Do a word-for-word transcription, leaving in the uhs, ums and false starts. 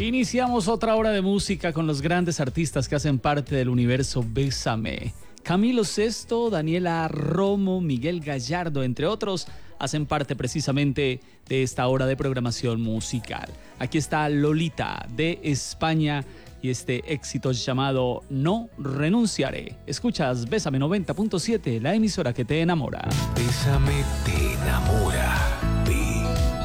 Iniciamos otra hora de música con los grandes artistas que hacen parte del universo Bésame. Camilo Sesto, Daniela Romo, Miguel Gallardo, entre otros, hacen parte precisamente de esta hora de programación musical. Aquí está Lolita de España y este éxito llamado No Renunciaré. Escuchas Bésame noventa punto siete, la emisora que te enamora. Bésame te enamora.